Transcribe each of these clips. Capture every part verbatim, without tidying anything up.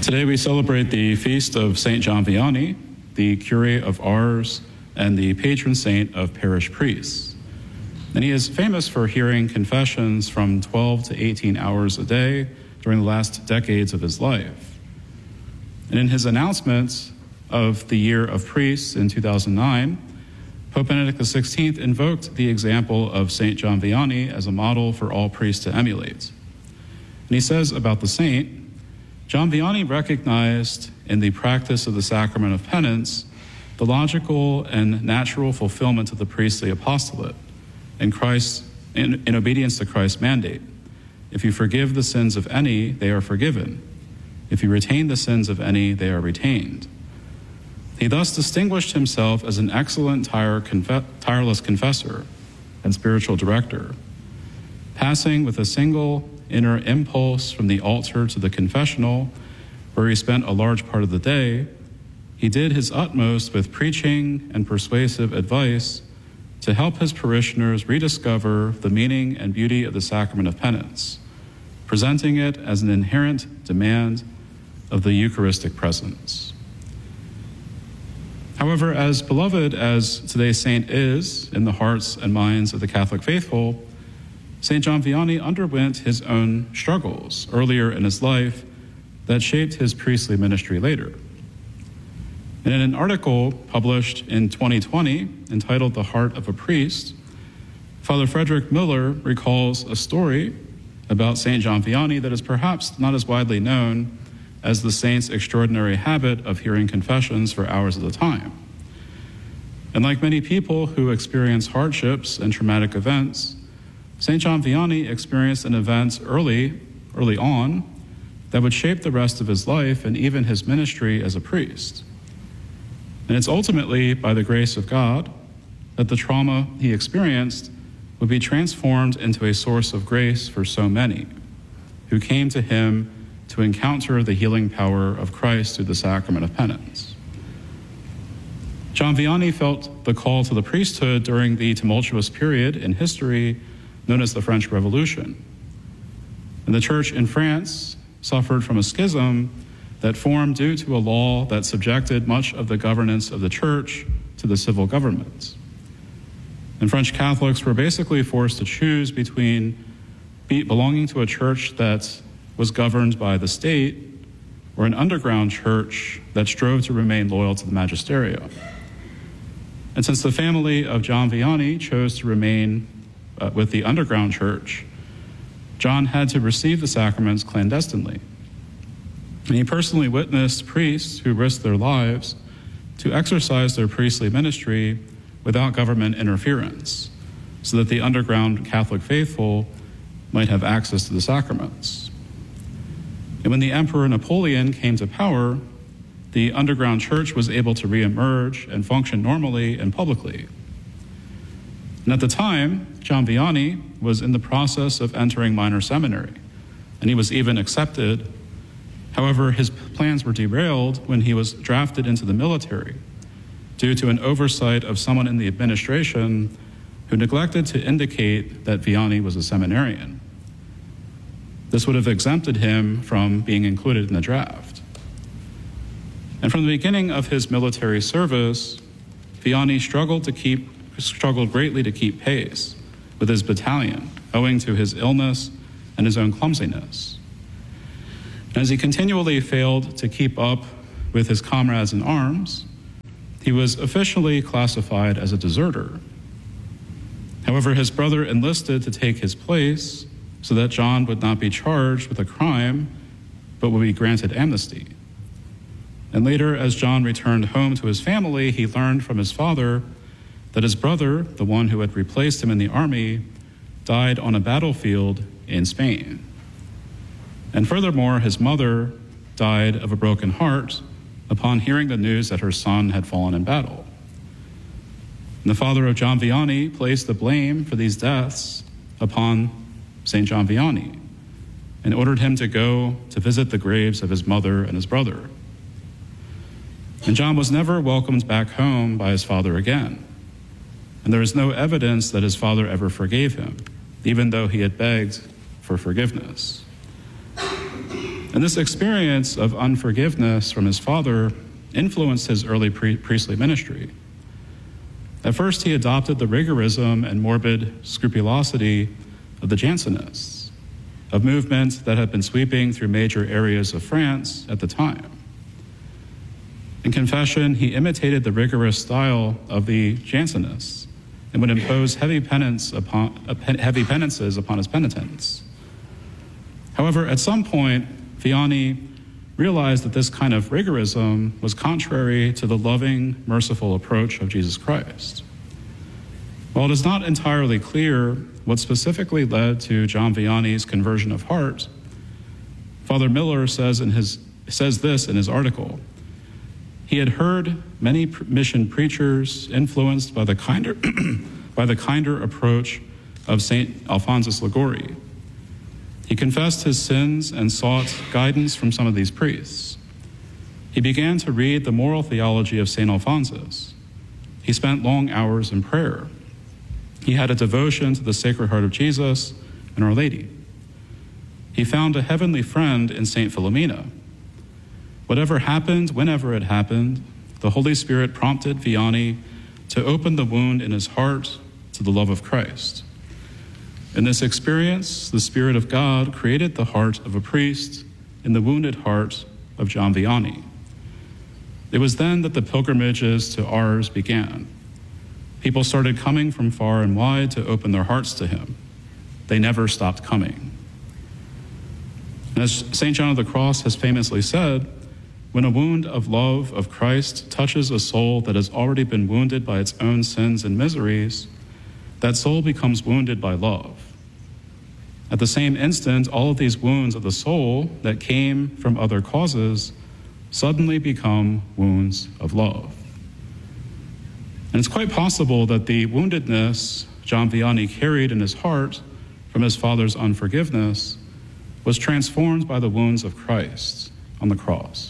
Today we celebrate the feast of Saint John Vianney, the curate of Ars and the patron saint of parish priests. And he is famous for hearing confessions from twelve to eighteen hours a day during the last decades of his life. And in his announcement of the Year of Priests in two thousand nine, Pope Benedict the sixteenth invoked the example of Saint John Vianney as a model for all priests to emulate. And he says about the saint, John Vianney recognized in the practice of the sacrament of penance the logical and natural fulfillment of the priestly apostolate in Christ, in, in obedience to Christ's mandate. If you forgive the sins of any, they are forgiven. If you retain the sins of any, they are retained. He thus distinguished himself as an excellent tire, conf- tireless confessor and spiritual director, passing with a single inner impulse from the altar to the confessional, where he spent a large part of the day. He did his utmost with preaching and persuasive advice to help his parishioners rediscover the meaning and beauty of the sacrament of penance, presenting it as an inherent demand of the Eucharistic presence. However, as beloved as today's saint is in the hearts and minds of the Catholic faithful, Saint John Vianney underwent his own struggles earlier in his life that shaped his priestly ministry later. And in an article published in twenty twenty entitled The Heart of a Priest, Father Frederick Miller recalls a story about Saint John Vianney that is perhaps not as widely known as the saint's extraordinary habit of hearing confessions for hours at a time. And like many people who experience hardships and traumatic events, Saint John Vianney experienced an event early, early on that would shape the rest of his life and even his ministry as a priest. And it's ultimately by the grace of God that the trauma he experienced would be transformed into a source of grace for so many who came to him to encounter the healing power of Christ through the sacrament of penance. John Vianney felt the call to the priesthood during the tumultuous period in history known as the French Revolution. And the church in France suffered from a schism that formed due to a law that subjected much of the governance of the church to the civil government. And French Catholics were basically forced to choose between be belonging to a church that was governed by the state or an underground church that strove to remain loyal to the magisterium. And since the family of John Vianney chose to remain uh, with the underground church, John had to receive the sacraments clandestinely. And he personally witnessed priests who risked their lives to exercise their priestly ministry without government interference, so that the underground Catholic faithful might have access to the sacraments. And when the Emperor Napoleon came to power, the underground church was able to reemerge and function normally and publicly. And at the time, John Vianney was in the process of entering minor seminary, and he was even accepted. However, his plans were derailed when he was drafted into the military due to an oversight of someone in the administration who neglected to indicate that Vianney was a seminarian. This would have exempted him from being included in the draft. And from the beginning of his military service, Vianney struggled to keep struggled greatly to keep pace with his battalion, owing to his illness and his own clumsiness. And as he continually failed to keep up with his comrades in arms, he was officially classified as a deserter. However, his brother enlisted to take his place so that John would not be charged with a crime, but would be granted amnesty. And later, as John returned home to his family, he learned from his father that his brother, the one who had replaced him in the army, died on a battlefield in Spain. And furthermore, his mother died of a broken heart upon hearing the news that her son had fallen in battle. And the father of John Vianney placed the blame for these deaths upon Saint John Vianney and ordered him to go to visit the graves of his mother and his brother. And John was never welcomed back home by his father again. And there is no evidence that his father ever forgave him, even though he had begged for forgiveness. And this experience of unforgiveness from his father influenced his early pre- priestly ministry. At first, he adopted the rigorism and morbid scrupulosity of the Jansenists, a movement that had been sweeping through major areas of France at the time. In confession, he imitated the rigorous style of the Jansenists and would impose heavy penance upon uh, heavy penances upon his penitents. However, at some point, Vianney realized that this kind of rigorism was contrary to the loving, merciful approach of Jesus Christ. While it is not entirely clear what specifically led to John Vianney's conversion of heart, Father Miller says in his says this in his article. He had heard many mission preachers influenced by the kinder by the kinder approach of Saint Alphonsus Liguori. He confessed his sins and sought guidance from some of these priests. He began to read the moral theology of Saint Alphonsus. He spent long hours in prayer. He had a devotion to the Sacred Heart of Jesus and Our Lady. He found a heavenly friend in Saint Philomena. Whatever happened, whenever it happened, the Holy Spirit prompted Vianney to open the wound in his heart to the love of Christ. In this experience, the Spirit of God created the heart of a priest in the wounded heart of John Vianney. It was then that the pilgrimages to Ars began. People started coming from far and wide to open their hearts to him. They never stopped coming. And as Saint John of the Cross has famously said, when a wound of love of Christ touches a soul that has already been wounded by its own sins and miseries, that soul becomes wounded by love. At the same instant, all of these wounds of the soul that came from other causes suddenly become wounds of love. And it's quite possible that the woundedness John Vianney carried in his heart from his father's unforgiveness was transformed by the wounds of Christ on the cross.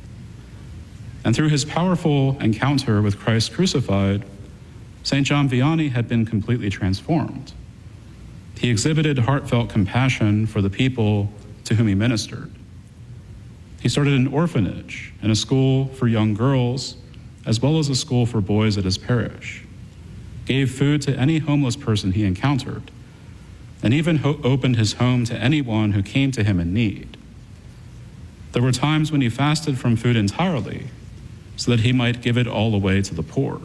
And through his powerful encounter with Christ crucified, Saint John Vianney had been completely transformed. He exhibited heartfelt compassion for the people to whom he ministered. He started an orphanage and a school for young girls, as well as a school for boys at his parish, gave food to any homeless person he encountered, and even ho- opened his home to anyone who came to him in need. There were times when he fasted from food entirely, so that he might give it all away to the poor.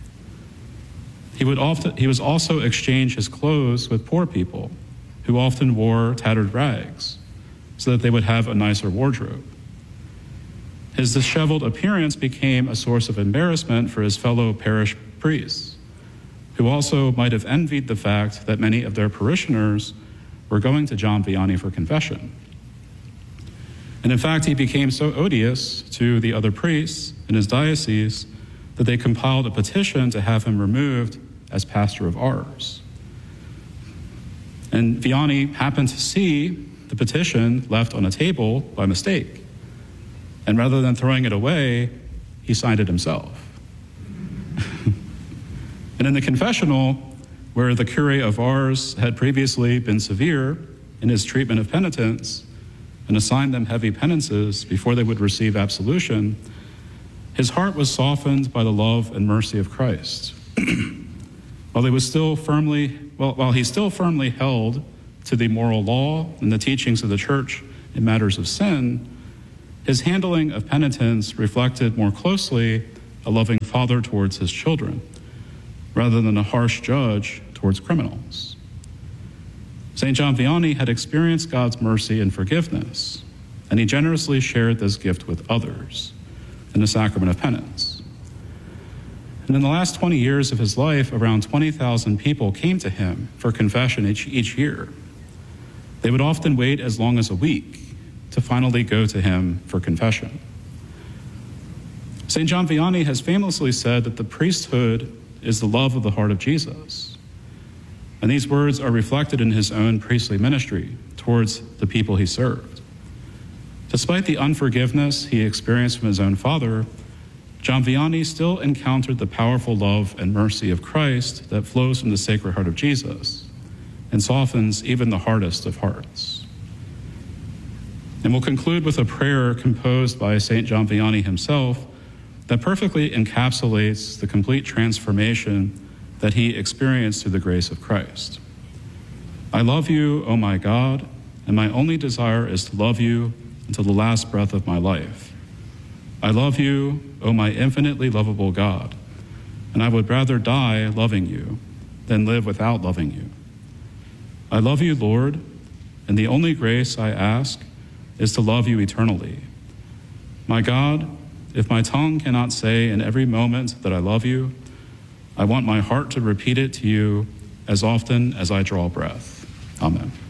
He would often, he was also exchange his clothes with poor people who often wore tattered rags so that they would have a nicer wardrobe. His disheveled appearance became a source of embarrassment for his fellow parish priests, who also might have envied the fact that many of their parishioners were going to John Vianney for confession. And in fact, he became so odious to the other priests in his diocese that they compiled a petition to have him removed as pastor of Ars. And Vianney happened to see the petition left on a table by mistake. And rather than throwing it away, he signed it himself. And in the confessional, where the cure of Ars had previously been severe in his treatment of penitents and assigned them heavy penances before they would receive absolution, his heart was softened by the love and mercy of Christ. While he was still firmly, well, while he still firmly held to the moral law and the teachings of the Church in matters of sin, his handling of penitence reflected more closely a loving father towards his children, rather than a harsh judge towards criminals. Saint John Vianney had experienced God's mercy and forgiveness, and he generously shared this gift with others in the sacrament of penance. And in the last twenty years of his life, around twenty thousand people came to him for confession each, each year. They would often wait as long as a week to finally go to him for confession. Saint John Vianney has famously said that the priesthood is the love of the heart of Jesus. And these words are reflected in his own priestly ministry towards the people he served. Despite the unforgiveness he experienced from his own father, John Vianney still encountered the powerful love and mercy of Christ that flows from the Sacred Heart of Jesus and softens even the hardest of hearts. And we'll conclude with a prayer composed by Saint John Vianney himself that perfectly encapsulates the complete transformation that he experienced through the grace of Christ. I love you, O my God, and my only desire is to love you until the last breath of my life. I love you, O my infinitely lovable God, and I would rather die loving you than live without loving you. I love you, Lord, and the only grace I ask is to love you eternally. My God, if my tongue cannot say in every moment that I love you, I want my heart to repeat it to you as often as I draw breath. Amen.